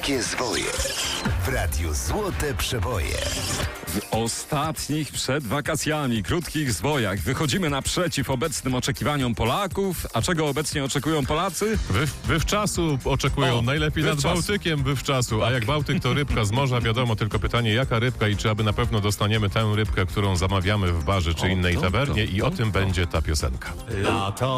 Krótkie Zwoje w Radiu Złote Przeboje. W ostatnich przed wakacjami krótkich zwojach wychodzimy naprzeciw obecnym oczekiwaniom Polaków. A czego obecnie oczekują Polacy? Wywczasu oczekują, najlepiej nad wywczasu. Bałtykiem wywczasu, a jak Bałtyk to rybka z morza, wiadomo, tylko pytanie jaka rybka i czy aby na pewno dostaniemy tę rybkę, którą zamawiamy w barze czy innej tawernie i o tym będzie ta piosenka. Lato